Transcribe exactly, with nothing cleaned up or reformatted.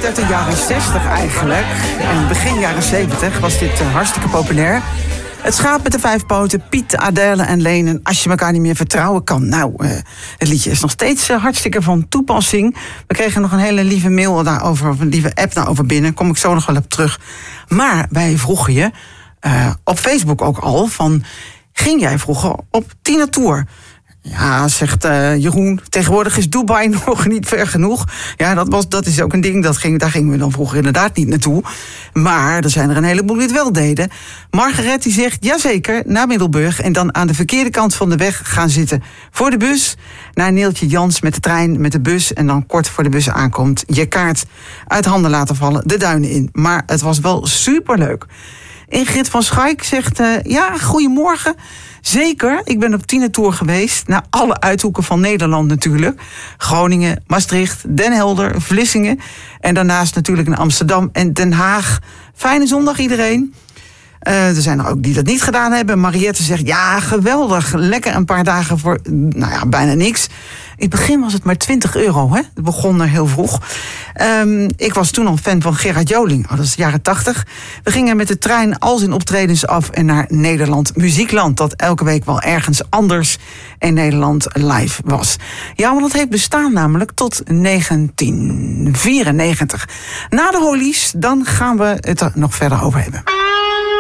uit de jaren zestig eigenlijk. En begin jaren zeventig was dit uh, hartstikke populair. Het schaap met de vijf poten, Piet, Adèle en Lenen. Als je elkaar niet meer vertrouwen kan. Nou, uh, het liedje is nog steeds uh, hartstikke van toepassing. We kregen nog een hele lieve mail daarover, of een lieve app daarover binnen. Kom ik zo nog wel op terug. Maar wij vroegen je, uh, op Facebook ook al, van... ging jij vroeger op Tina Tour? Ja, zegt uh, Jeroen, tegenwoordig is Dubai nog niet ver genoeg. Ja, dat, was, dat is ook een ding, dat ging, daar gingen we dan vroeger inderdaad niet naartoe. Maar er zijn er een heleboel die het wel deden. Margaret die zegt, jazeker, naar Middelburg... en dan aan de verkeerde kant van de weg gaan zitten voor de bus... naar Neeltje Jans met de trein, met de bus... en dan kort voor de bus aankomt, je kaart uit handen laten vallen, de duinen in. Maar het was wel superleuk. Ingrid van Schaik zegt, uh, ja, goedemorgen... Zeker, ik ben op Tina Tour geweest, naar alle uithoeken van Nederland natuurlijk. Groningen, Maastricht, Den Helder, Vlissingen. En daarnaast natuurlijk in Amsterdam en Den Haag. Fijne zondag iedereen. Uh, er zijn er ook die dat niet gedaan hebben. Mariette zegt, ja, geweldig. Lekker een paar dagen voor, nou ja, bijna niks. In het begin was het maar twintig euro, hè? Het begon er heel vroeg. Um, ik was toen al fan van Gerard Joling. Oh, dat is de jaren tachtig. We gingen met de trein al zijn optredens af... en naar Nederland Muziekland. Dat elke week wel ergens anders in Nederland live was. Ja, want dat heeft bestaan namelijk tot negentien vierennegentig. Na de Holies, dan gaan we het er nog verder over hebben.